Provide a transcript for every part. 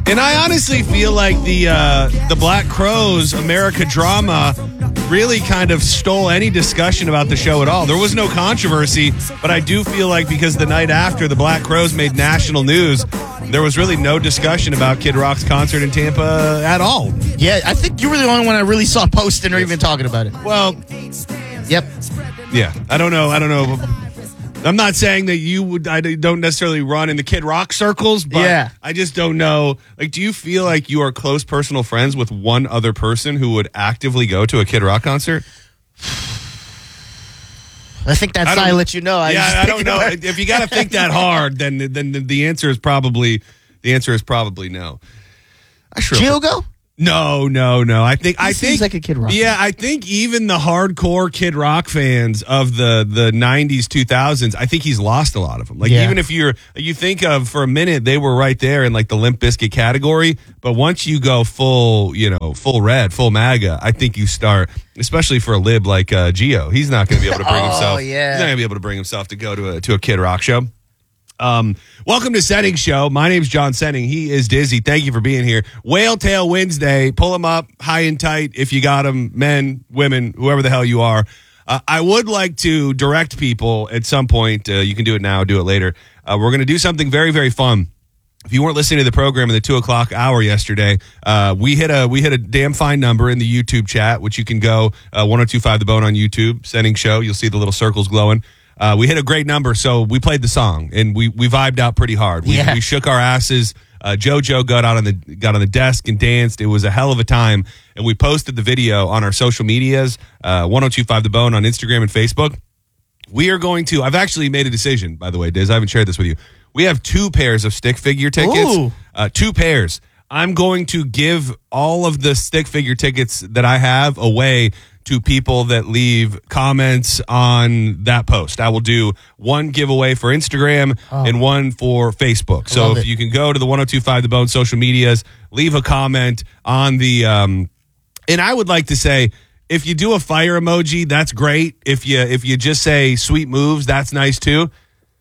And I honestly feel like the Black Crowes America drama really kind of stole any discussion about the show at all. There was no controversy, but I do feel like because the night after the Black Crowes made national news, there was really no discussion about Kid Rock's concert in Tampa at all. Yeah, I think you were the only one I really saw posting or even talking about it. Well, yep. Yeah, I don't know. I'm not saying that you would. I don't necessarily run in the Kid Rock circles, but yeah. I just don't know. Like, do you feel like you are close personal friends with one other person who would actively go to a Kid Rock concert? I think that's how I let you know. I don't know. If you got to think that hard, then the answer is probably no. Gio go? No. I think seems like a Kid Rock. Yeah, I think even the hardcore Kid Rock fans of the 90s, 2000s, I think he's lost a lot of them. Like, even if you think of, for a minute, they were right there in like the Limp Bizkit category, but once you go full red, full MAGA, I think you start, especially for a lib like Gio, he's not going to be able to bring himself. Yeah. He's not going to be able to bring himself to go to a Kid Rock show. Welcome to Senning Show. My name's John Senning. He is Dizzy. Thank you for being here. Whale Tail Wednesday. Pull them up high and tight if you got them, men, women, whoever the hell you are. I would like to direct people at some point. You can do it now, do it later. We're going to do something very, very fun. If you weren't listening to the program in the 2:00 hour yesterday, we hit a damn fine number in the YouTube chat, which you can go 1025 The Bone on YouTube, Senning Show. You'll see the little circles glowing. We hit a great number, so we played the song and we vibed out pretty hard. We shook our asses. JoJo got on the desk and danced. It was a hell of a time, and we posted the video on our social medias, 1025 The Bone on Instagram and Facebook. We are going to. I've actually made a decision, by the way, Diz. I haven't shared this with you. We have 2 pairs of stick figure tickets. 2 pairs. I'm going to give all of the stick figure tickets that I have away to people that leave comments on that post. I will do one giveaway for Instagram and one for Facebook. So if you can go to the 1025 The Bone social medias, leave a comment on the and I would like to say, if you do a fire emoji, that's great. If you just say sweet moves, that's nice too.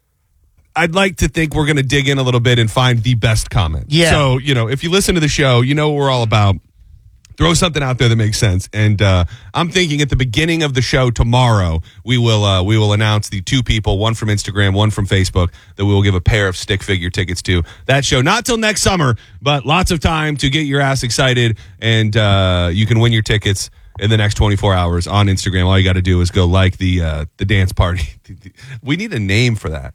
I'd like to think we're going to dig in a little bit and find the best comment. Yeah. So, if you listen to the show, you know what we're all about. Throw something out there that makes sense. And I'm thinking at the beginning of the show tomorrow, we will announce the 2 people, one from Instagram, one from Facebook, that we will give a pair of stick figure tickets to that show. Not till next summer, but lots of time to get your ass excited. And you can win your tickets in the next 24 hours on Instagram. All you got to do is go like the dance party. We need a name for that.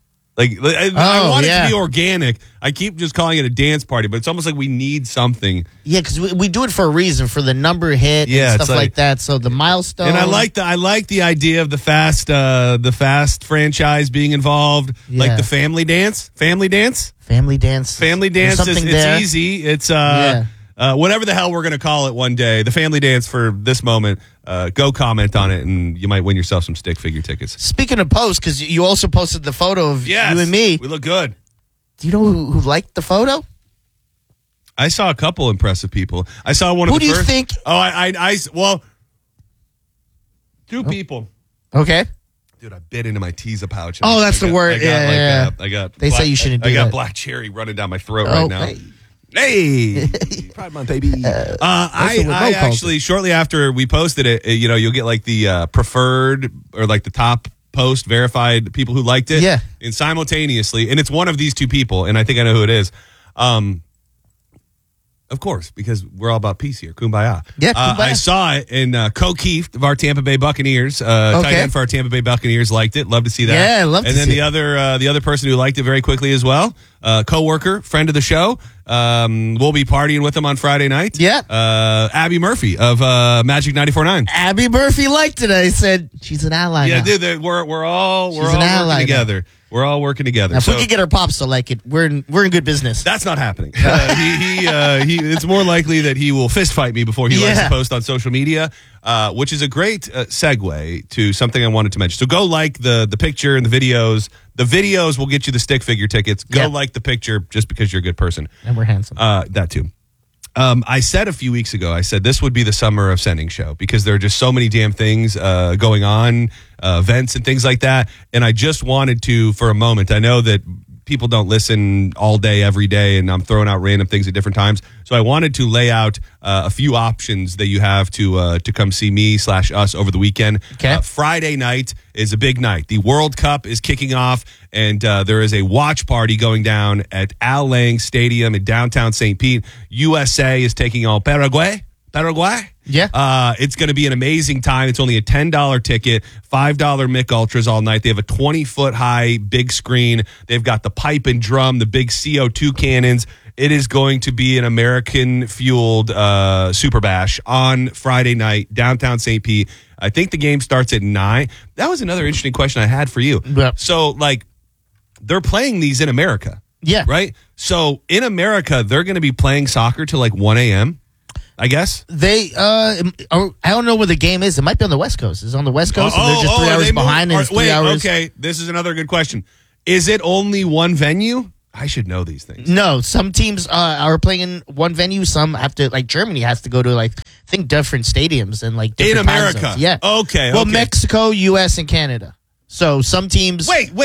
I want it to be organic. I keep just calling it a dance party, but it's almost like we need something. Yeah, because we do it for a reason, for the number hit and stuff like that. So the milestone. And I like the idea of the Fast franchise being involved, like the Family Dance. It's easy. It's whatever the hell we're going to call it one day. The Family Dance for this moment. Go comment on it, and you might win yourself some stick figure tickets. Speaking of posts, because you also posted the photo of you and me. We look good. Do you know who liked the photo? I saw a couple impressive people. I saw one of the first. Who do you think? Oh, 2 people. Okay. Dude, I bit into my Teza pouch. Oh, that's the word. I got. They say you shouldn't do that. I got black cherry running down my throat right now. Hey, Pride Month, baby. I actually, shortly after we posted it, you'll get like the preferred or like the top post verified people who liked it. Yeah. And simultaneously, and it's one of these 2 people, and I think I know who it is. Of course, because we're all about peace here. Kumbaya. Yeah, kumbaya. I saw it, and Co Keefe of our Tampa Bay Buccaneers, tight end for our Tampa Bay Buccaneers, liked it. Love to see that. Yeah, love to see it. And then the other person who liked it very quickly as well, co-worker, friend of the show. We'll be partying with him on Friday night. Yeah. Abby Murphy of Magic 94.9. Abby Murphy liked it. I said she's an ally. Yeah, now. Dude, we're all working together. Now. We're all working together. Now, if we could get our pops to like it, we're in good business. That's not happening. It's more likely that he will fist fight me before he likes to post on social media, which is a great segue to something I wanted to mention. So go like the picture and the videos. The videos will get you the stick figure tickets. Go like the picture just because you're a good person. And we're handsome. That too. I said a few weeks ago, this would be the summer of Senning Show because there are just so many damn things going on, events and things like that. And I just wanted to, for a moment, I know that people don't listen all day, every day, and I'm throwing out random things at different times. So I wanted to lay out a few options that you have to come see me/us over the weekend. Okay. Friday night is a big night. The World Cup is kicking off, and there is a watch party going down at Al Lang Stadium in downtown St. Pete. USA is taking on Paraguay. Yeah. It's going to be an amazing time. It's only a $10 ticket, $5 Mick Ultras all night. They have a 20-foot high big screen. They've got the pipe and drum, the big CO2 cannons. It is going to be an American-fueled Super Bash on Friday night, downtown St. Pete. I think the game starts at 9. That was another interesting question I had for you. Yep. So, like, they're playing these in America. Yeah. Right? So, in America, they're going to be playing soccer till like 1 a.m., I guess. They, I don't know where the game is. It might be on the West Coast. It's on the West Coast, and they're just 3 hours behind, and it's 3 hours. Okay, this is another good question. Is it only one venue? I should know these things. No, some teams are playing in one venue. Some have to, like Germany has to go to, like, I think different stadiums and like different in time America. zones. Yeah. Okay. Well, Mexico, U.S., and Canada. So some teams. Wait.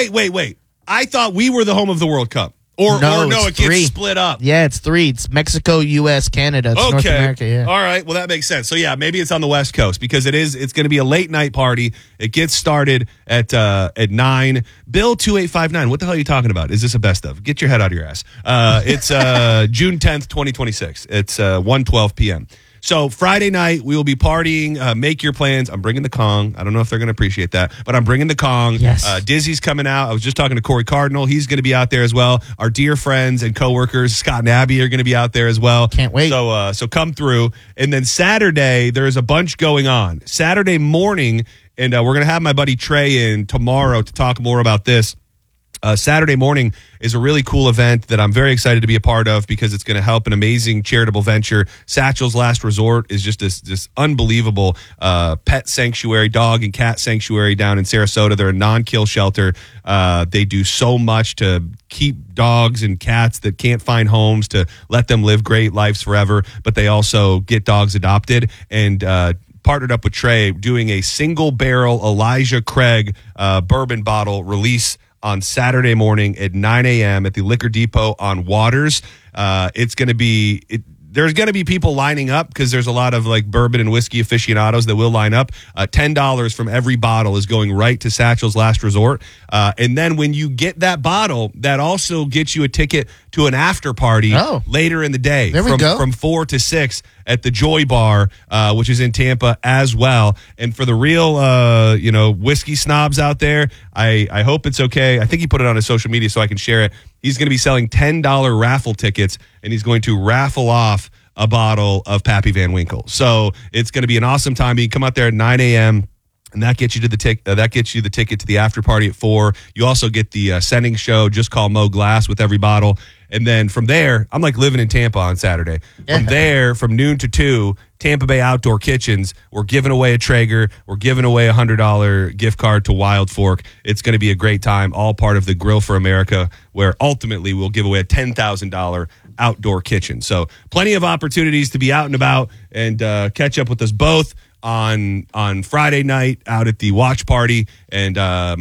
I thought we were the home of the World Cup. Or No, no, it's it three. gets split up. Yeah, it's 3. It's Mexico, U.S., Canada. It's North America. Yeah. All right. Well, that makes sense. So yeah, maybe it's on the West Coast because it's going to be a late night party. It gets started at 9. Bill 2859. What the hell are you talking about? Is this a best of? Get your head out of your ass. It's June 10th, 2026. It's 1:12 p.m. So Friday night, we will be partying. Make your plans. I'm bringing the Kong. I don't know if they're going to appreciate that, but I'm bringing the Kong. Yes. Dizzy's coming out. I was just talking to Corey Cardinal. He's going to be out there as well. Our dear friends and coworkers, Scott and Abby, are going to be out there as well. Can't wait. So come through. And then Saturday, there's a bunch going on. Saturday morning, and we're going to have my buddy Trey in tomorrow to talk more about this. Saturday morning is a really cool event that I'm very excited to be a part of because it's going to help an amazing charitable venture. Satchel's Last Resort is just this unbelievable pet sanctuary, dog and cat sanctuary down in Sarasota. They're a non-kill shelter. They do so much to keep dogs and cats that can't find homes, to let them live great lives forever, but they also get dogs adopted and partnered up with Trey doing a single barrel Elijah Craig bourbon bottle release on Saturday morning at 9 a.m. at the Liquor Depot on Waters. It's going to be... There's going to be people lining up because there's a lot of like bourbon and whiskey aficionados that will line up. $10 from every bottle is going right to Satchel's Last Resort. And then when you get that bottle, that also gets you a ticket to an after party later in the day. There we go. From 4 to 6 at the Joy Bar, which is in Tampa as well. And for the real, whiskey snobs out there, I hope it's okay. I think he put it on his social media so I can share it. He's going to be selling $10 raffle tickets, and he's going to raffle off a bottle of Pappy Van Winkle. So it's going to be an awesome time. You can come out there at 9 a.m., and that gets you to the the ticket to the after party at 4. You also get the sending show, Just Call Mo Glass, with every bottle. And then from there, I'm like living in Tampa on Saturday. From there, from noon to 2, Tampa Bay Outdoor Kitchens, we're giving away a Traeger. We're giving away a $100 gift card to Wild Fork. It's going to be a great time, all part of the Grill for America, where ultimately we'll give away a $10,000 outdoor kitchen. So plenty of opportunities to be out and about and catch up with us both on Friday night out at the watch party. And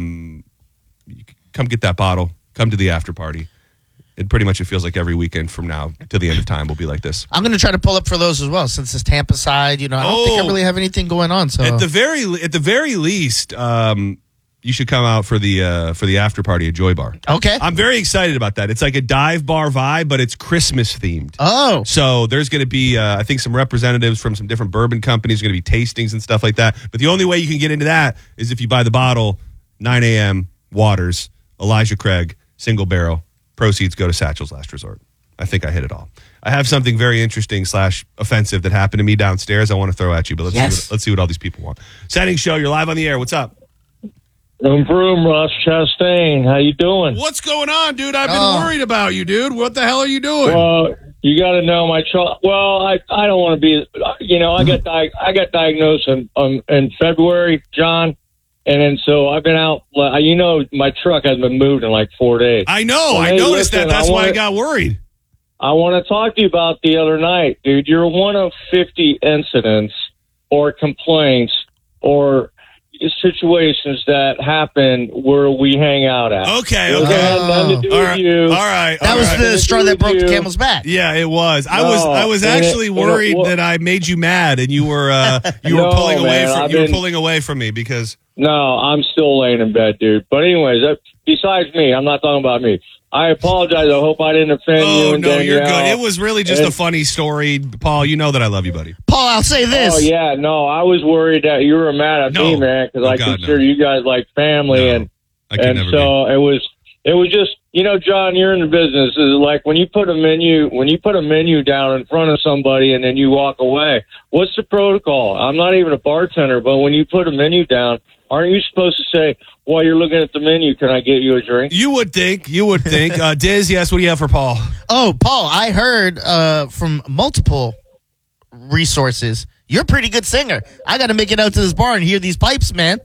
come get that bottle. Come to the after party. It pretty much, it feels like every weekend from now to the end of time will be like this. I'm going to try to pull up for those as well, since it's Tampa side. I don't think I really have anything going on. So at the very least, you should come out for the after party at Joy Bar. Okay, I'm very excited about that. It's like a dive bar vibe, but it's Christmas themed. Oh, so there's going to be, I think, some representatives from some different bourbon companies. Going to be tastings and stuff like that. But the only way you can get into that is if you buy the bottle. 9 a.m. Waters, Elijah Craig, single barrel. Proceeds go to Satchel's Last Resort. I think I hit it all. I have something very interesting / offensive that happened to me downstairs I want to throw at you, but let's see what all these people want. Setting show, you're live on the air. What's up? Vroom, Ross Chastain. How you doing? What's going on, dude? I've been worried about you, dude. What the hell are you doing? Well, you got to know my child. Well, I don't want to be. I got diagnosed in February, John. And then so I've been out, my truck hasn't been moved in like 4 days. I know. I noticed that. That's why I got worried. I want to talk to you about the other night, dude. You're one of 50 incidents or complaints or, situations that happen where we hang out at. Okay, It okay. had nothing to do All with right, you. all right. That all was right. the straw that broke the camel's back. Yeah, it was. I No, was and actually it- worried well- that I made you mad, and you were No, pulling away man, from I've you were been- pulling away from me because No, I'm still laying in bed, dude. But anyways, besides me, I'm not talking about me. I apologize. I hope I didn't offend you. oh And no, you're Danielle. good. It was really just a And- funny story, Paul. You know that I love you, buddy. Paul, I'll say this. Oh yeah, no, I was worried that you were mad at No. me, man, because Oh, I God, consider no. you guys like family, No, and I could never so it was just, John, you're in the business. It's like when you put a menu down in front of somebody and then you walk away. What's the protocol? I'm not even a bartender, but when you put a menu down, aren't you supposed to say, while you're looking at the menu, can I get you a drink? be. You would think. Diz, yes. What do you have for Paul? Oh, Paul, I heard from multiple resources, you're a pretty good singer. I got to make it out to this bar and hear these pipes, man.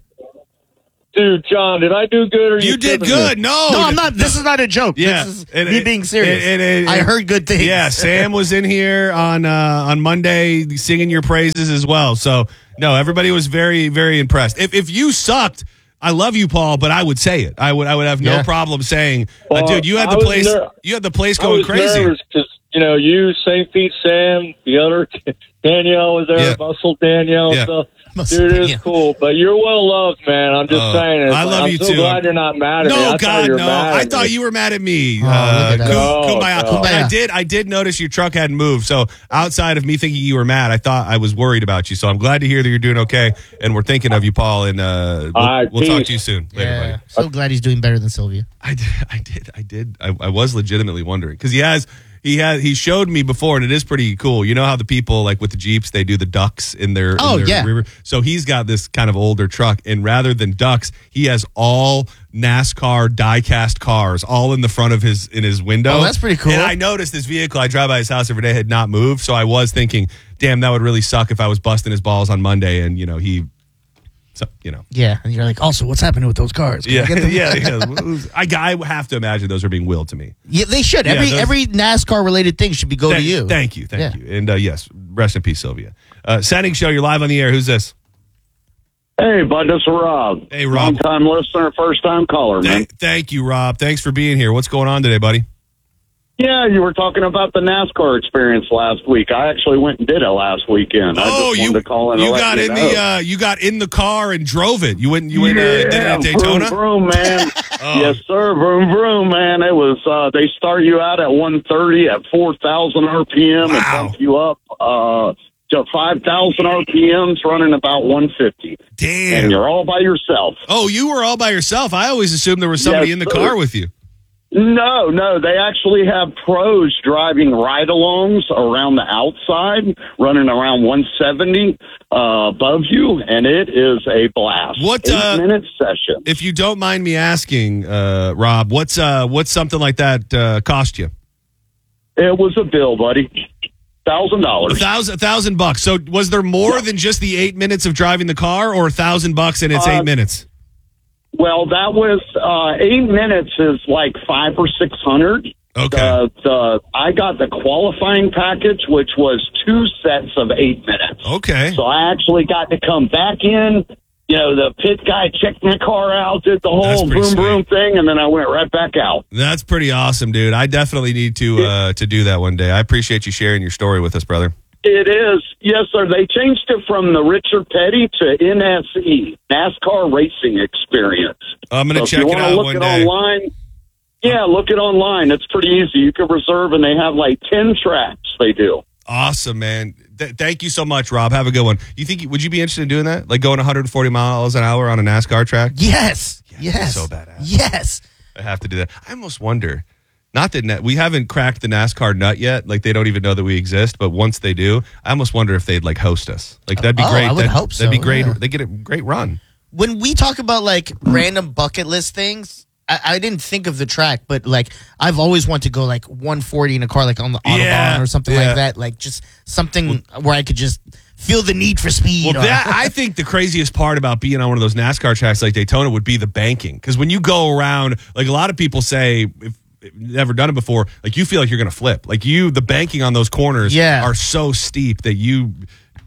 Dude, John, did I do good or You did tipping good. me? No, No, I'm not. This is not a joke. Yeah, This is and me it- being serious. and- I heard good things. Yeah, Sam was in here on Monday singing your praises as well. So no, everybody was very, very impressed. If you sucked, I love you, Paul, but I would say it. I would have no Yeah. problem saying, Well, dude, you had I the was place. ner- You had the place I going was crazy. nervous because, you, St. Pete Sam, the other Danielle was there, Yeah. Muscle Danielle. Yeah. So, Muscle dude, Danielle. it's cool. But you're well loved, man. I'm just saying. It's I love I'm you so too. glad you're not mad at me. I No, thought God, you were no. mad I at thought me. you were mad at me. look at that. Kumbaya. No, And no. I did notice your truck hadn't moved. So outside of me thinking you were mad, I was worried about you. So I'm glad to hear that you're doing okay. And we're thinking of you, Paul. And right, we'll talk peace. to you soon. Later, Yeah. buddy. So glad he's doing better than Sylvia. I did. I was legitimately wondering because he showed me before, and it is pretty cool. You know how the people like with the Jeeps, they do the ducks in their yeah. rear. So he's got this kind of older truck, and rather than ducks, he has all NASCAR die-cast cars all in the front of his window. Oh, that's pretty cool. And I noticed this vehicle. I drive by his house every day, had not moved. So I was thinking, damn, that would really suck if I was busting his balls on Monday, and he. So, Yeah. And you're like, also, what's happening with those cars? Can I yeah, get them? yeah. I have to imagine those are being willed to me. Yeah, they should. Yeah, those- Every NASCAR related thing should be go to you. Thank you. Yeah. And yes, rest in peace, Sylvia. Setting show, you're live on the air. Who's this? Hey, bud, this is Rob. Hey, Rob. Long-time listener, first-time caller, man. Thank you, Rob. Thanks for being here. What's going on today, buddy? Yeah, you were talking about the NASCAR experience last week. I actually went and did it last weekend. I just wanted to call in and you let got you in know. you got in the car and drove it. You went did it at Daytona? Vroom, vroom, man. Oh. Yes, sir. Vroom, vroom, man. It was, they start you out at 130 at 4,000 RPM and Wow. bump you up to 5,000 RPMs running about 150. And Damn. you're all by yourself. Oh, you were all by yourself. I always assumed there was somebody Yes, in the sir. car with you. No, they actually have pros driving ride-alongs around the outside, running around 170 above you, and it is a blast. What, 8-minute session. If you don't mind me asking, Rob, what's something like that cost you? It was a bill, buddy. $1,000. $1,000. So was there more than just the 8 minutes of driving the car, or $1,000 and it's 8 minutes? Well, that was 8 minutes is like $500 or $600. Okay. I got the qualifying package, which was 2 sets of 8 minutes. Okay. So I actually got to come back in. The pit guy checked my car out, did the That's whole pretty boom sweet. boom thing, and then I went right back out. That's pretty awesome, dude. I definitely need to do that one day. I appreciate you sharing your story with us, brother. It is. Yes, sir. They changed it from the Richard Petty to NSE, NASCAR Racing Experience. I'm going to So check if you it want out to look one it day. online, look it online. It's pretty easy. You can reserve, and they have like 10 tracks they do. Awesome, man. Thank you so much, Rob. Have a good one. Would you be interested in doing that? Like going 140 miles an hour on a NASCAR track? Yes. Yeah, Yes. so badass. Yes. I have to do that. I almost wonder. Not that we haven't cracked the NASCAR nut yet. Like they don't even know that we exist. But once they do, I almost wonder if they'd like host us. Like that'd be Oh, great. I would hope That'd be so, great. yeah. They get a great run. When we talk about like random bucket list things, I didn't think of the track, but like I've always wanted to go like 140 in a car, like on the Autobahn Yeah, or something yeah. like that. Like just something where I could just feel the need for speed. Well, I think the craziest part about being on one of those NASCAR tracks like Daytona would be the banking. Because when you go around, like a lot of people say, if you've never done it before, like you feel like you're going to flip. Like the banking on those corners Yeah. are so steep that you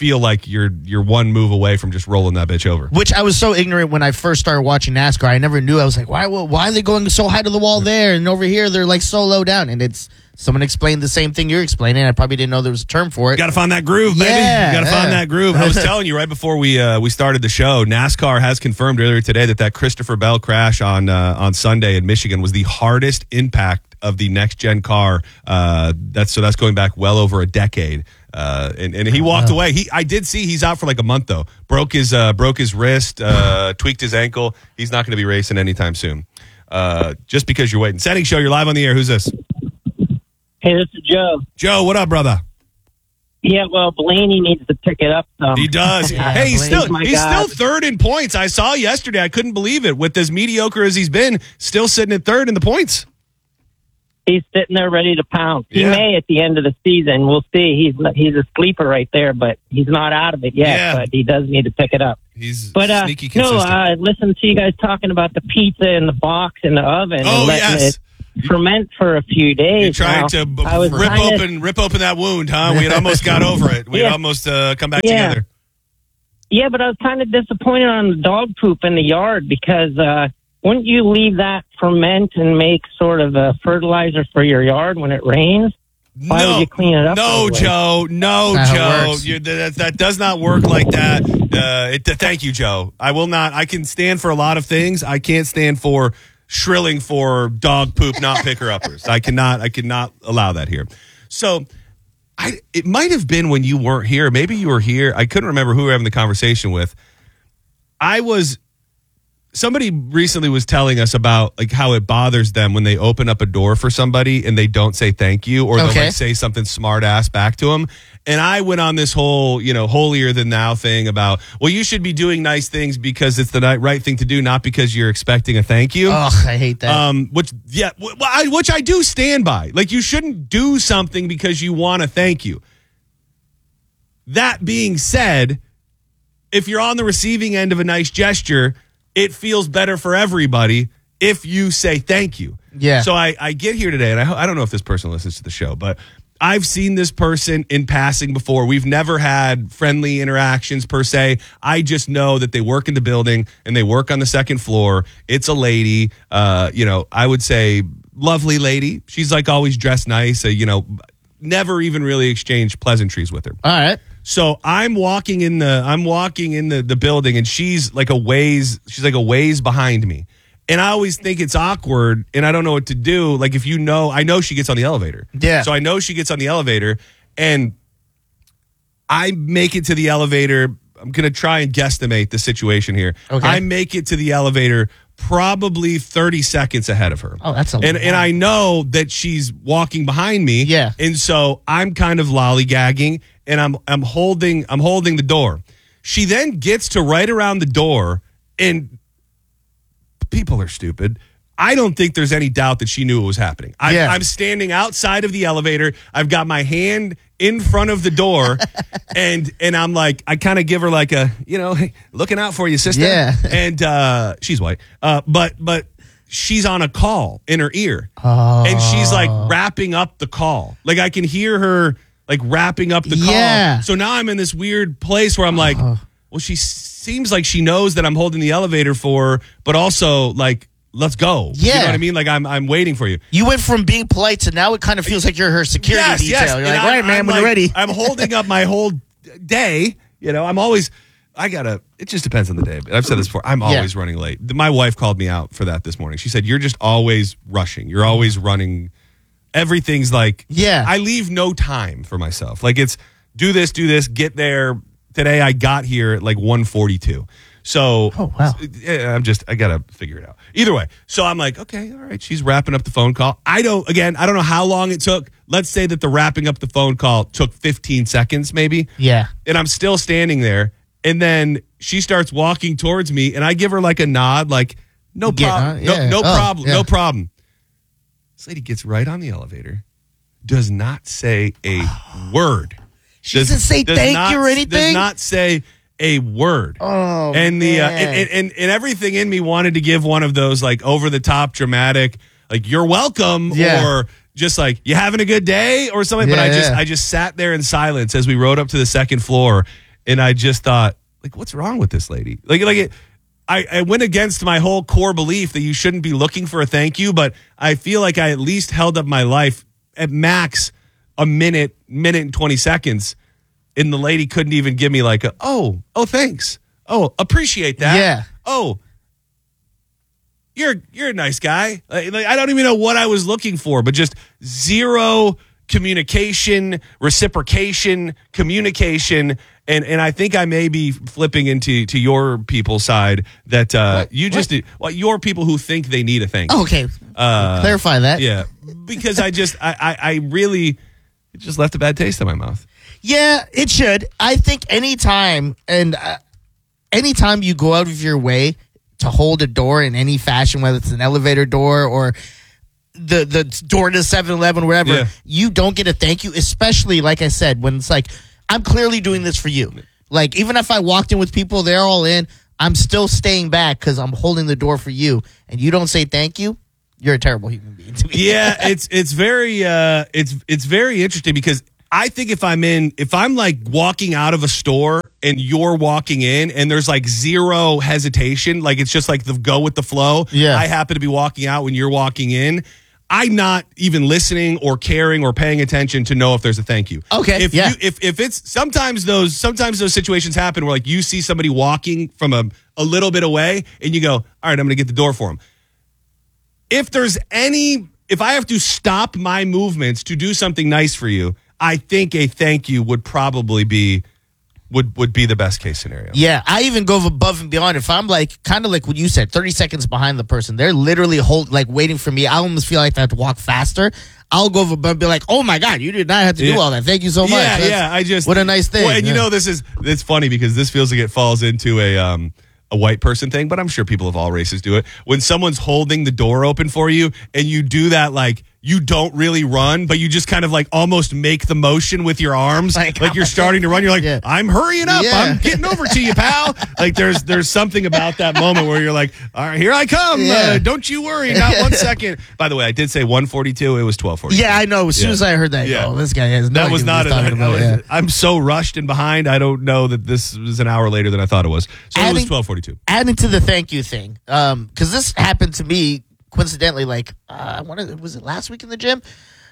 feel like you're one move away from just rolling that bitch over. Which I was so ignorant when I first started watching NASCAR. I never knew. I was like, why are they going so high to the wall there, and over here they're like so low down? And it's someone explained the same thing you're explaining. I probably didn't know there was a term for it. Got to find that groove, baby. Yeah, you got to find that groove. I was telling you right before we started the show, NASCAR has confirmed earlier today that Christopher Bell crash on Sunday in Michigan was the hardest impact of the next gen car. That's going back well over a decade. And he walked away. I did see he's out for like a month though. Broke his wrist, tweaked his ankle. He's not going to be racing anytime soon. Just because you're waiting. Setting show. You're live on the air. Who's this? Hey, this is Joe. Joe, what up, brother? Yeah, well, Blaney needs to pick it up. He does. Hey, he's Blaney. still third in points. I saw yesterday. I couldn't believe it. With as mediocre as he's been, still sitting at third in the points. He's sitting there ready to pounce. He Yeah. may at the end of the season. We'll see. He's a sleeper right there, but he's not out of it yet. Yeah. But he does need to pick it up. He's But sneaky consistent. I listened to you guys talking about the pizza in the box in the oven Oh, and letting yes. it ferment for a few days. You're trying Now, to I was rip open that wound, huh? We had almost got over it. We had Yeah. almost come back Yeah. together. Yeah, but I was kind of disappointed on the dog poop in the yard because wouldn't you leave that ferment and make sort of a fertilizer for your yard when it rains? Why would you clean it up? No, that way? Joe. No, That's how it Joe. works. That does not work like that. Thank you, Joe. I will not. I can stand for a lot of things. I can't stand for shrilling for dog poop, not picker-uppers. I cannot allow that here. So it might have been when you weren't here. Maybe you were here. I couldn't remember who we were having the conversation with. Somebody recently was telling us about like how it bothers them when they open up a door for somebody and they don't say thank you, or they'll Okay. like say something smart ass back to them. And I went on this whole, holier than thou thing about, well, you should be doing nice things because it's the right thing to do, not because you're expecting a thank you. Ugh, I hate that. Which I do stand by. Like, you shouldn't do something because you want to thank you. That being said, if you're on the receiving end of a nice gesture, it feels better for everybody if you say thank you. Yeah. So I get here today, and I don't know if this person listens to the show, but I've seen this person in passing before. We've never had friendly interactions per se. I just know that they work in the building and they work on the second floor. It's a lady, I would say lovely lady. She's like always dressed nice, never even really exchanged pleasantries with her. All right. So I'm walking in the building, and she's like a ways behind me. And I always think it's awkward, and I don't know what to do. Like, I know she gets on the elevator. Yeah. So I know she gets on the elevator, and I make it to the elevator. I'm going to try and guesstimate the situation here. Okay. I make it to the elevator probably 30 seconds ahead of her. Oh, that's a lot. And I know that she's walking behind me. Yeah. And so I'm kind of lollygagging, and I'm holding the door. She then gets to right around the door, and people are stupid. I don't think there's any doubt that she knew it was happening. I'm standing outside of the elevator. I've got my hand in front of the door, and I'm like, I kind of give her like a, hey, looking out for you, sister. Yeah. And she's white, but she's on a call in her ear, Oh. and she's like wrapping up the call. Like, I can hear her like wrapping up the call. Yeah. So now I'm in this weird place where I'm like, well, she seems like she knows that I'm holding the elevator for her, but also like, let's go. Yeah. You know what I mean? Like, I'm waiting for you. You went from being polite to now it kind of feels like you're her security detail. You're And like, right, man, when you're ready. I'm holding up my whole day. It just depends on the day. But I've said this before. I'm always running late. My wife called me out for that this morning. She said, you're just always rushing. You're always running. Everything's like, I leave no time for myself. Like, it's do this, get there. Today I got here at like 1:42. So, oh, wow. I got to figure it out. Either way. So I'm like, okay, all right. She's wrapping up the phone call. I don't know how long it took. Let's say that the wrapping up the phone call took 15 seconds maybe. Yeah. And I'm still standing there. And then she starts walking towards me, and I give her like a nod, like, no problem. No problem. Yeah. No problem. This lady gets right on the elevator, does not say a word. She doesn't say thank you or anything? Does not say a word. Oh, and the man. and everything in me wanted to give one of those like over the top dramatic, like, you're welcome, or just like, you having a good day or something. But I just sat there in silence as we rode up to the second floor, and I just thought, like, what's wrong with this lady? I went against my whole core belief that you shouldn't be looking for a thank you, but I feel like I at least held up my life at max a minute and 20 seconds, and the lady couldn't even give me like oh, thanks. Oh, appreciate that. Yeah. Oh, you're a nice guy. Like, I don't even know what I was looking for, but just zero communication, reciprocation, communication. And I think I may be flipping into your people's side that your people who think they need a thank you. Oh, okay. Clarify that. Yeah, because I really, it just left a bad taste in my mouth. Yeah, it should. I think anytime you go out of your way to hold a door in any fashion, whether it's an elevator door or the door to 7-Eleven, whatever, you don't get a thank you, especially, like I said, when it's like, I'm clearly doing this for you. Like, even if I walked in with people, they're all in, I'm still staying back because I'm holding the door for you, and you don't say thank you, you're a terrible human being to me. Yeah, it's very interesting because I think if I'm like walking out of a store and you're walking in and there's like zero hesitation, like it's just like the go with the flow. Yeah. I happen to be walking out when you're walking in. I'm not even listening or caring or paying attention to know if there's a thank you. Okay. If it's sometimes those situations happen where like you see somebody walking from a little bit away and you go, all right, I'm going to get the door for them. If I have to stop my movements to do something nice for you, I think a thank you would probably be would be the best case scenario. Yeah, I even go above and beyond. If I'm like, kind of like what you said, 30 seconds behind the person, they're literally waiting for me. I almost feel like I have to walk faster. I'll go above and be like, oh my God, you did not have to do all that. Thank you so much. What a nice thing. Well, and you know, it's funny because this feels like it falls into a white person thing, but I'm sure people of all races do it. When someone's holding the door open for you and you do that, like, you don't really run, but you just kind of like almost make the motion with your arms. Like you're starting to run. You're like, I'm hurrying up. Yeah. I'm getting over to you, pal. Like there's something about that moment where you're like, all right, here I come. Yeah. Don't you worry. Not 1 second. By the way, I did say 1:42. It was 12:42. Yeah, I know. As soon as I heard that, this guy has no That was idea not what he's talking about. I'm so rushed and behind. I don't know that this was an hour later than I thought it was. So it was 12:42. Adding to the thank you thing, because this happened to me coincidentally, like, was it last week in the gym?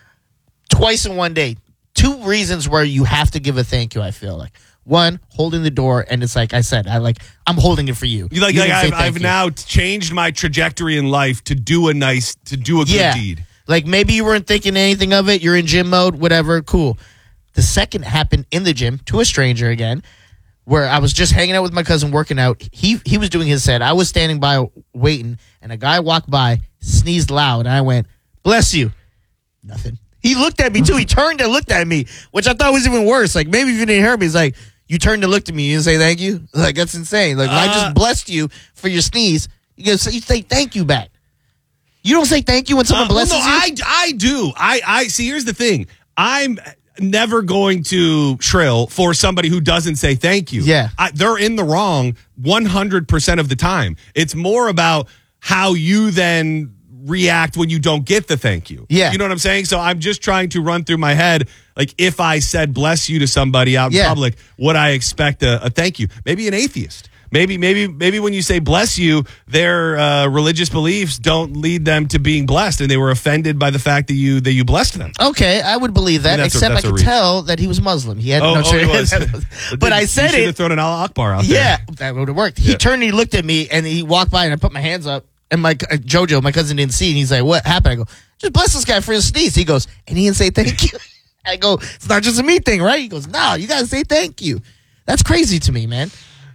Twice in one day. 2 reasons where you have to give a thank you, I feel like. One, holding the door, and it's like I said, I'm holding it for you. I've now changed my trajectory in life to do a good deed. Like maybe you weren't thinking anything of it, you're in gym mode, whatever, cool. The second happened in the gym to a stranger again, where I was just hanging out with my cousin working out. He was doing his set. I was standing by waiting, and a guy walked by, sneezed loud, and I went, bless you. Nothing. He looked at me, too. He turned and looked at me, which I thought was even worse. Like, maybe if you didn't hear me, he's like, you turned and looked at me. You didn't say thank you? Like, that's insane. Like, I just blessed you for your sneeze. You say thank you back. You don't say thank you when someone blesses you? I do. I see, here's the thing. I'm never going to shrill for somebody who doesn't say thank you. Yeah. They're in the wrong 100% of the time. It's more about how you then react when you don't get the thank you. Yeah. You know what I'm saying? So I'm just trying to run through my head, like, if I said bless you to somebody out in public, would I expect a thank you? Maybe an atheist. Maybe when you say bless you, their religious beliefs don't lead them to being blessed, and they were offended by the fact that you blessed them. Okay, I would believe that, except I could tell that he was Muslim. He had no he was. But I said you should have thrown an Allah Akbar out there. Yeah, that would have worked. He turned and he looked at me, and he walked by, and I put my hands up, and my Jojo, my cousin, didn't see, and he's like, what happened? I go, just bless this guy for his sneeze. He goes, and he didn't say thank you. I go, it's not just a me thing, right? He goes, no, you got to say thank you. That's crazy to me, man.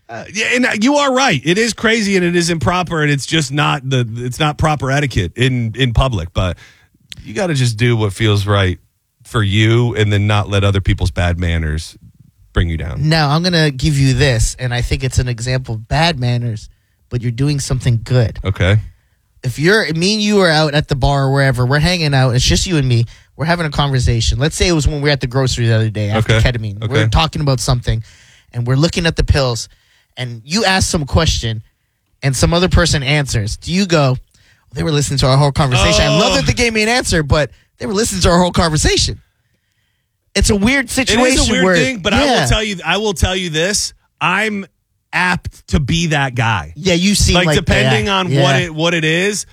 And you are right. It is crazy and it is improper, and it's just it's not proper etiquette in public. But you got to just do what feels right for you, and then not let other people's bad manners bring you down. Now I'm gonna give you this, and I think it's an example of bad manners, but you're doing something good. Okay. If me and you are out at the bar or wherever, we're hanging out, it's just you and me, we're having a conversation. Let's say it was when we were at the grocery the other day after ketamine. Okay. We're talking about something, and we're looking at the pills, and you ask some question, and some other person answers. Do you go, they were listening to our whole conversation. I love that they gave me an answer, but they were listening to our whole conversation. It's a weird It situation. is a weird where, thing, but I will tell you this. I'm apt to be that guy. Yeah, you seem like depending that. on what it is.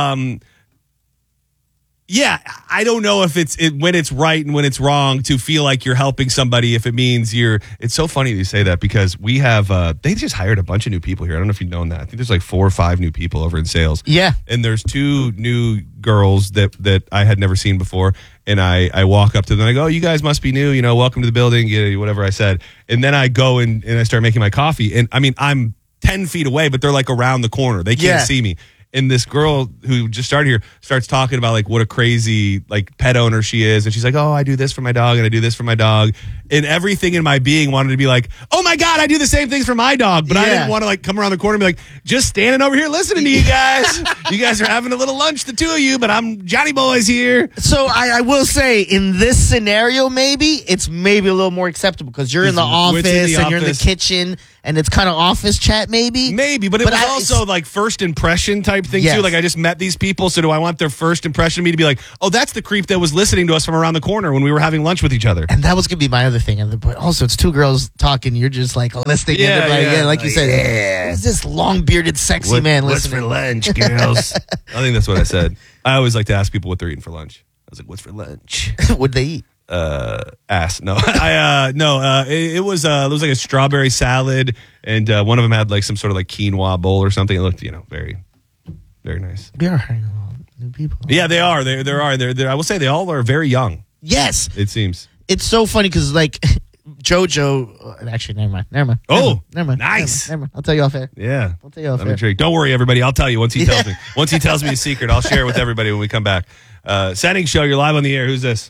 Yeah, I don't know if when it's right and when it's wrong to feel like you're helping somebody. If it means it's so funny you say that because we have they just hired a bunch of new people here. I don't know if you've known that. I think there's like 4 or 5 new people over in sales. Yeah, and there's 2 new girls that I had never seen before. And I walk up to them and I go, oh, you guys must be new, welcome to the building, whatever I said. And then I go and I start making my coffee. And I mean, I'm 10 feet away, but they're like around the corner. They can't see me. And this girl who just started here starts talking about like what a crazy like pet owner she is. And she's like, oh, I do this for my dog and I do this for my dog. And everything in my being wanted to be like, oh my God, I do the same things for my dog. But I didn't want to like come around the corner and be like, just standing over here listening to you guys. You guys are having a little lunch, the 2 of you, but I'm Johnny Boy's here. So I will say in this scenario, it's maybe a little more acceptable because you're in the office and you're in the kitchen and it's kind of office chat maybe. Maybe, but it was also like first impression type thing too. Like I just met these people, so do I want their first impression of me to be like, oh, that's the creep that was listening to us from around the corner when we were having lunch with each other? And that was going to be my other thing. But also it's 2 girls talking, you're just like listening. Like you said, who's this long-bearded sexy man listening? What's for lunch, girls? I think that's what I said. I always like to ask people what they're eating for lunch. I was like, what's for lunch? What'd they eat? Ass. No, it was like a strawberry salad, and one of them had like some sort of like quinoa bowl or something. It looked, very, very nice. We are hiring a lot of new people. Yeah, they are. They're I will say they all are very young. Yes, it seems. It's so funny because like JoJo. Actually, never mind. Oh, never mind. Nice. Never mind. I'll tell you off air. Yeah, I'll tell you off I'm air. intrigued. Don't worry, everybody. I'll tell you once he tells me. Once he tells me a secret, I'll share it with everybody when we come back. Setting show. You're live on the air. Who's this?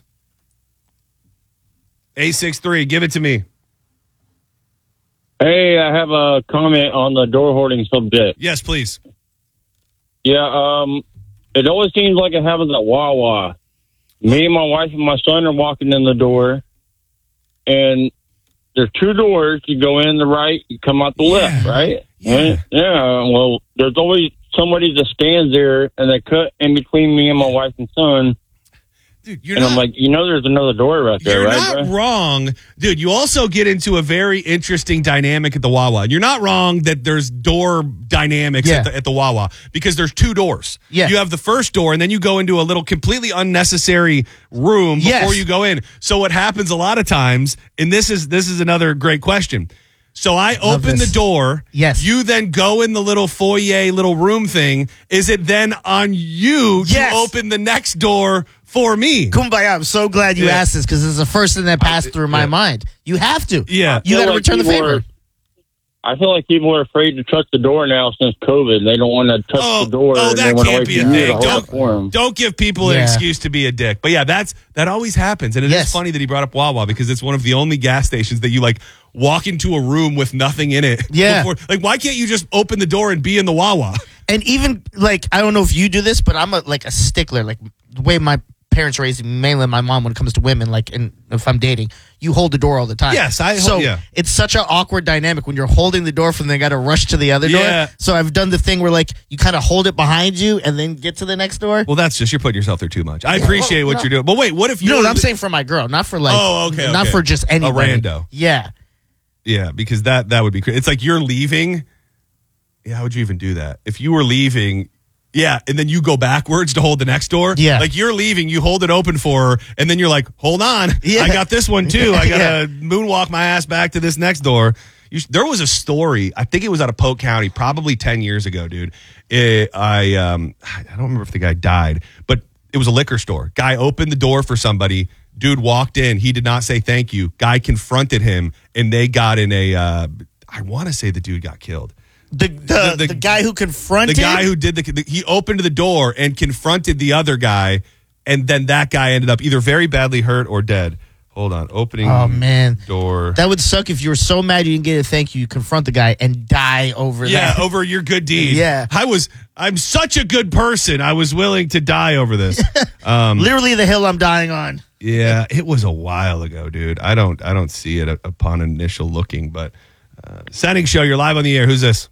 863, give it to me. Hey, I have a comment on the door hoarding subject. Yes, please. Yeah, it always seems like it happens at Wawa. Me and my wife and my son are walking in the door, and there's 2 doors. You go in the right, you come out the left, right? Yeah. Well, there's always somebody that stands there, and they cut in between me and my wife and son. Dude, I'm like, there's another door right there, right? You're not wrong. Dude, you also get into a very interesting dynamic at the Wawa. You're not wrong that there's door dynamics at the Wawa because there's 2 doors. Yeah. You have the first door, and then you go into a little completely unnecessary room before you go in. So what happens a lot of times, and this is another great question. So I open the door. Yes. You then go in the little foyer, little room thing. Is it then on you to open the next door for me? Kumbaya, I'm so glad you asked this because it's the first thing that passed through my mind. You have to. Yeah. You got to return the favor. I feel like people are afraid to touch the door now since COVID. They don't want to touch the door. Oh, that can't be a thing. Don't give people an Yeah. excuse to be a dick. But yeah, that always happens. And it is funny that he brought up Wawa because it's one of the only gas stations that you like walk into a room with nothing in it. Yeah. Like, why can't you just open the door and be in the Wawa? And even like, I don't know if you do this, but I'm a stickler. Like the way my parents raised me, mainly my mom, when it comes to women, like, and if I'm dating, you hold the door all the time. Yes, it's such an awkward dynamic when you're holding the door from they got to rush to the other door. So I've done the thing where like you kind of hold it behind you and then get to the next door. Well, that's just you're putting yourself there too much. I appreciate what you're doing, but wait, what if you? No, I'm saying for my girl, not for like. Oh, okay. Not for just anybody. A rando. Yeah. Yeah, because that would be crazy. It's like you're leaving. Yeah, how would you even do that? If you were leaving, and then you go backwards to hold the next door. Yeah. Like you're leaving, you hold it open for her, and then you're like, hold on. Yeah. I got this one too. I got to moonwalk my ass back to this next door. There was a story, I think it was out of Polk County, probably 10 years ago, dude. I don't remember if the guy died, but it was a liquor store. Guy opened the door for somebody. Dude walked in. He did not say thank you. Guy confronted him, and they got in a. I want to say the dude got killed. The guy who confronted. The guy who did he opened the door and confronted the other guy, and then that guy ended up either very badly hurt or dead. Hold on, opening. Oh man, door. That would suck if you were so mad you didn't get a thank you. You confront the guy and die over that. Yeah, over your good deed. Yeah, I'm such a good person. I was willing to die over this. Literally the hill I'm dying on. Yeah, it was a while ago, dude. I don't see it upon initial looking, but Setting Show, you're live on the air. Who's this?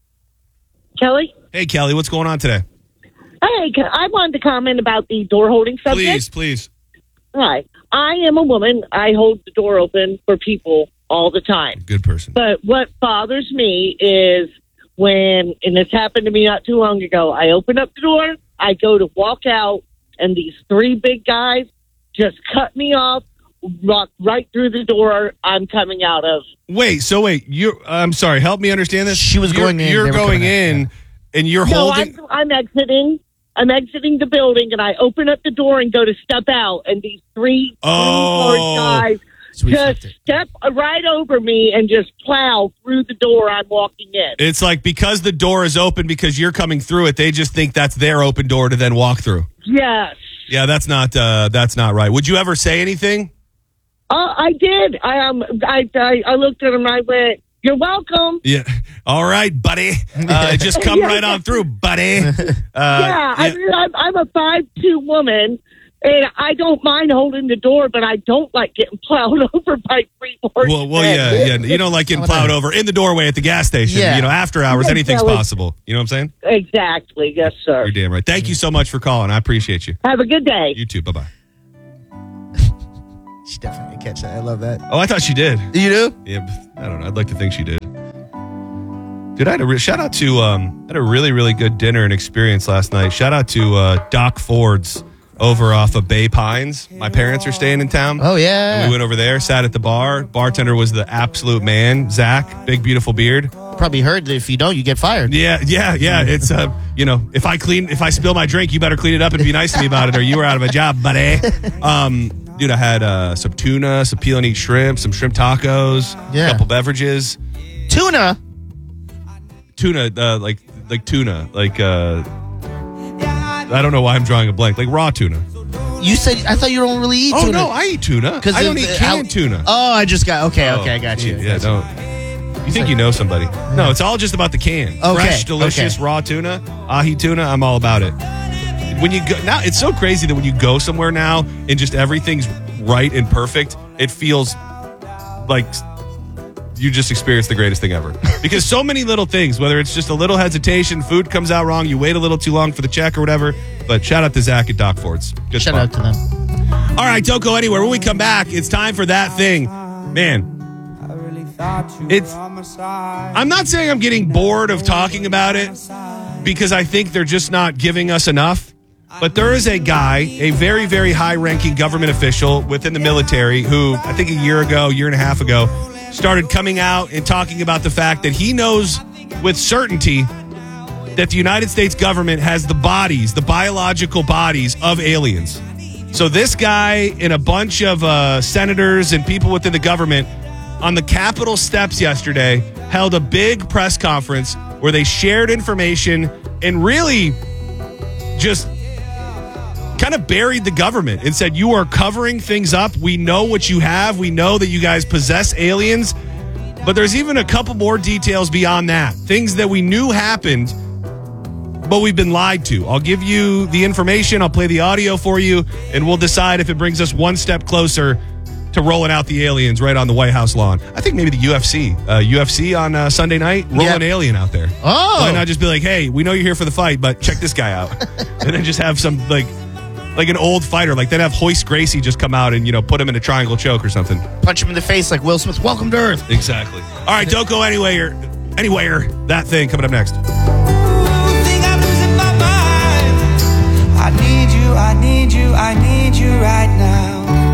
Kelly? Hey, Kelly, what's going on today? Hey, I wanted to comment about the door holding subject. Please. All right. I am a woman. I hold the door open for people all the time. Good person. But what bothers me is when, and this happened to me not too long ago, I open up the door, I go to walk out, and these three big guys just cut me off, walk right through the door I'm coming out of. Wait, I'm sorry, help me understand this. She was going in. You're they were going coming out. in, and you're No, holding. I'm exiting. I'm exiting the building, and I open up the door and go to step out, and these three large guys Sweet just factor. step right over me and just plow through the door I'm walking in. It's like because the door is open because you're coming through it, they just think that's their open door to then walk through. Yes. Yeah, that's not right. Would you ever say anything? I did. I looked at him and I went, "You're welcome." Yeah. All right, buddy. Just come right on through, buddy. I mean, I'm a 5'2" woman, and I don't mind holding the door, but I don't like getting plowed over by three horses. Well, yeah. You don't like getting plowed over in the doorway at the gas station. Yeah. After hours, Yeah, anything's Kelly. possible. You know what I'm saying? Exactly. Yes, sir. You're damn right. Thank you so much for calling. I appreciate you. Have a good day. You too. Bye-bye. She definitely didn't catch that. I love that. Oh, I thought she did. You do? Yeah, I don't know. I'd like to think she did. Dude, I had a shout out to had a really, really good dinner and experience last night. Shout out to Doc Ford's over off of Bay Pines. My parents are staying in town. Oh, yeah. And we went over there, sat at the bar. Bartender was the absolute man, Zach, big, beautiful beard. Probably heard that if you don't, you get fired. Yeah. It's if I spill my drink, you better clean it up and be nice to me about it, or you are out of a job, buddy. Dude, I had some tuna, some peel and eat shrimp, some shrimp tacos, Yeah. a couple beverages. Tuna. Tuna, like tuna, I don't know why I'm drawing a blank, like raw tuna. You said, I thought you don't really eat Oh tuna. no, I eat tuna. I don't eat canned tuna. Oh, I just got, okay, I got you. Yeah, don't. You think you know somebody? No, it's all just about the can. Okay, Fresh, delicious, okay. raw tuna, ahi tuna. I'm all about it. When you go now, it's so crazy that when you go somewhere now and just everything's right and perfect, it feels like you just experienced the greatest thing ever. Because so many little things, whether it's just a little hesitation, food comes out wrong, you wait a little too long for the check or whatever. But shout out to Zach at Doc Ford's. Good Shout spot. out to them. All right, don't go anywhere. When we come back, it's time for that thing. Man, I'm not saying I'm getting bored of talking about it because I think they're just not giving us enough. But there is a guy, a very, very high-ranking government official within the military who I think a year and a half ago, started coming out and talking about the fact that he knows with certainty that the United States government has the bodies, the biological bodies of aliens. So this guy and a bunch of senators and people within the government on the Capitol steps yesterday held a big press conference where they shared information and really just kind of buried the government and said, you are covering things up. We know what you have. We know that you guys possess aliens. But there's even a couple more details beyond that. Things that we knew happened, but we've been lied to. I'll give you the information. I'll play the audio for you, and we'll decide if it brings us one step closer to rolling out the aliens right on the White House lawn. I think maybe the UFC on Sunday night, roll an alien out there. Oh. Why not just be like, hey, we know you're here for the fight, but check this guy out. And then just have some, like an old fighter. Like they'd have Hoist Gracie just come out and, put him in a triangle choke or something. Punch him in the face like Will Smith. Welcome to Earth. Exactly. All right, don't go anywhere. That thing coming up next. I need you right now.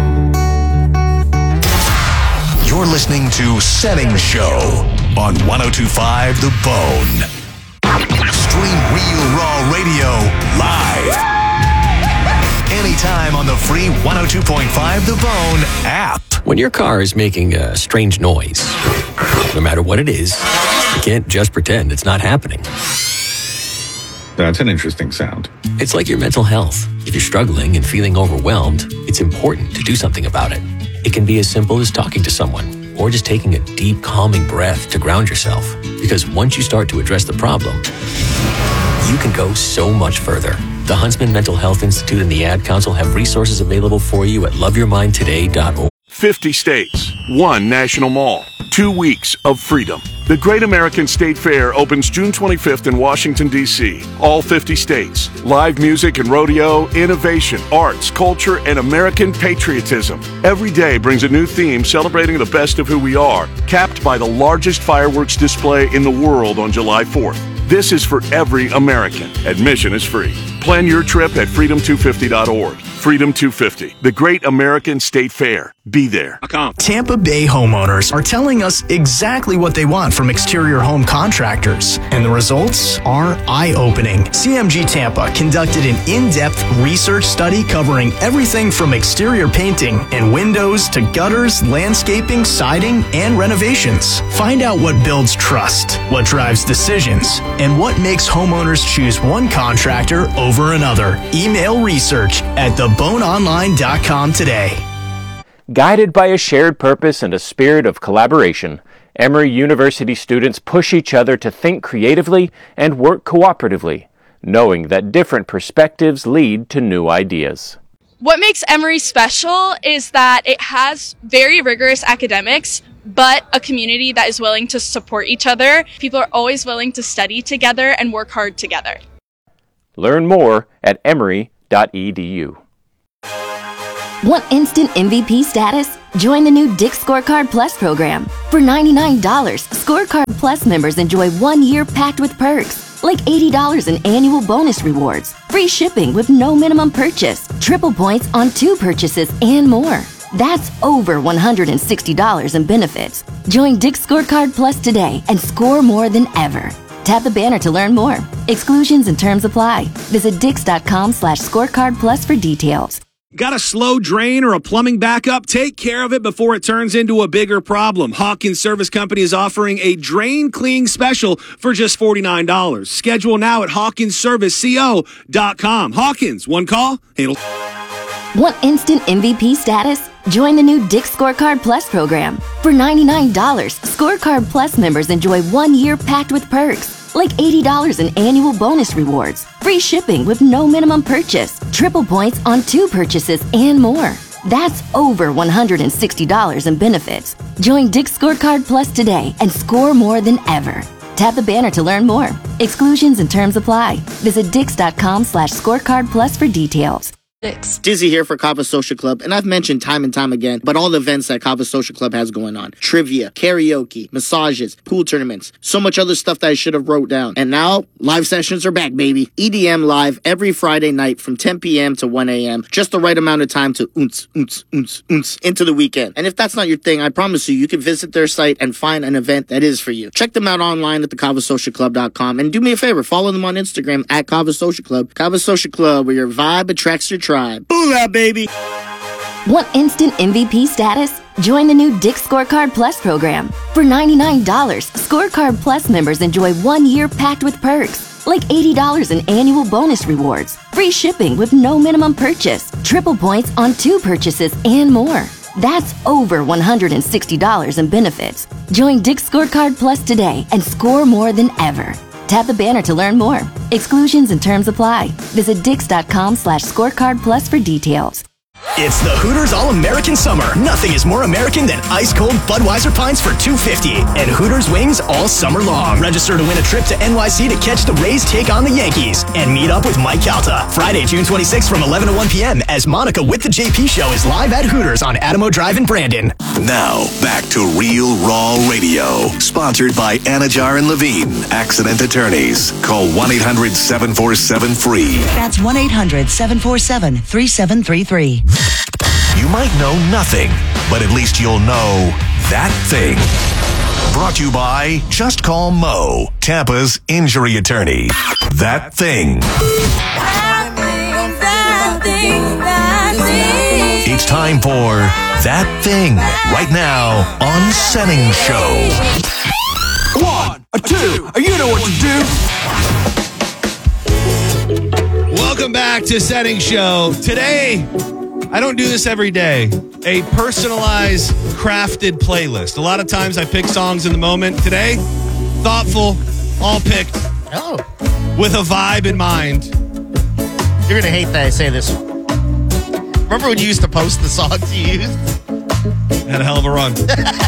You're listening to Setting Show on 102.5 The Bone. Stream Real Raw Radio live. Anytime on the free 102.5 The Bone app. When your car is making a strange noise, no matter what it is, you can't just pretend it's not happening. That's an interesting sound. It's like your mental health. If you're struggling and feeling overwhelmed, it's important to do something about it. It can be as simple as talking to someone or just taking a deep, calming breath to ground yourself. Because once you start to address the problem, you can go so much further. The Huntsman Mental Health Institute and the Ad Council have resources available for you at loveyourmindtoday.org. 50 states, 1 national mall, 2 weeks of freedom. The Great American State Fair opens June 25th in Washington, D.C. All 50 states. Live music and rodeo, innovation, arts, culture, and American patriotism. Every day brings a new theme celebrating the best of who we are, capped by the largest fireworks display in the world on July 4th. This is for every American. Admission is free. Plan your trip at freedom250.org. Freedom 250, the Great American State Fair. Be there. Tampa Bay homeowners are telling us exactly what they want from exterior home contractors, and the results are eye-opening. CMG Tampa conducted an in-depth research study covering everything from exterior painting and windows to gutters, landscaping, siding, and renovations. Find out what builds trust, what drives decisions, and what makes homeowners choose one contractor over another. Email research at theboneonline.com today. Guided by a shared purpose and a spirit of collaboration, Emory University students push each other to think creatively and work cooperatively, knowing that different perspectives lead to new ideas. What makes Emory special is that it has very rigorous academics, but a community that is willing to support each other. People are always willing to study together and work hard together. Learn more at emory.edu. Want instant MVP status? Join the new Dick's Scorecard Plus program. For $99, Scorecard Plus members enjoy 1 year packed with perks, like $80 in annual bonus rewards, free shipping with no minimum purchase, triple points on 2 purchases, and more. That's over $160 in benefits. Join Dick's Scorecard Plus today and score more than ever. Tap the banner to learn more. Exclusions and terms apply. Visit dix.com/scorecard plus for details. Got a slow drain or a plumbing backup? Take care of it before it turns into a bigger problem. Hawkins Service Company is offering a drain cleaning special for just $49. Schedule now at hawkinsserviceco.com. Hawkins, one call, handle. Want instant MVP status? Join the new Dick's Scorecard Plus program. For $99, Scorecard Plus members enjoy 1 year packed with perks, like $80 in annual bonus rewards, free shipping with no minimum purchase, triple points on 2 purchases, and more. That's over $160 in benefits. Join Dick's Scorecard Plus today and score more than ever. Tap the banner to learn more. Exclusions and terms apply. Visit dix.com/scorecard plus for details. Dizzy here for Kava Social Club, and I've mentioned time and time again about all the events that Kava Social Club has going on. Trivia, karaoke, massages, pool tournaments, so much other stuff that I should have wrote down. And now, live sessions are back, baby. EDM live every Friday night from 10 p.m. to 1 a.m. Just the right amount of time to into the weekend. And if that's not your thing, I promise you can visit their site and find an event that is for you. Check them out online at thekavasocialclub.com, and do me a favor, follow them on Instagram at Kava Social Club. Kava Social Club, where your vibe attracts your tribe. Booyah, baby! Want instant MVP status? Join the new Dick's Scorecard Plus program. For $99, Scorecard Plus members enjoy 1 year packed with perks, like $80 in annual bonus rewards, free shipping with no minimum purchase, triple points on 2 purchases, and more. That's over $160 in benefits. Join Dick's Scorecard Plus today and score more than ever. Tap the banner to learn more. Exclusions and terms apply. Visit dix.com/scorecard plus for details. It's the Hooters All-American Summer. Nothing is more American than ice-cold Budweiser pints for $2.50 and Hooters wings all summer long. Register to win a trip to NYC to catch the Rays take on the Yankees and meet up with Mike Calta. Friday, June 26th from 11 to 1 p.m. as Monica with the JP Show is live at Hooters on Adamo Drive in Brandon. Now, back to Real Raw Radio. Sponsored by Anajar and Levine, Accident Attorneys. Call 1-800-747-FREE. That's 1-800-747-3733. You might know nothing, but at least you'll know that thing. Brought to you by Just Call Mo, Tampa's injury attorney. That thing. It's time for That Thing right now on Senning Show. 1, 2, you know what to do. Welcome back to Senning Show. Today, I don't do this every day. A personalized, crafted playlist. A lot of times I pick songs in the moment. Today, thoughtful, all picked. Oh. With a vibe in mind. You're going to hate that I say this. Remember when you used to post the songs you used? Had a hell of a run.